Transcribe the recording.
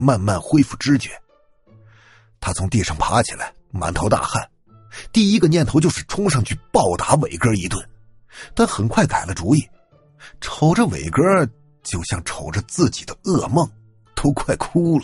慢慢恢复知觉。他从地上爬起来，满头大汗，第一个念头就是冲上去暴打伟哥一顿，但很快改了主意，瞅着伟哥就像瞅着自己的噩梦，都快哭了。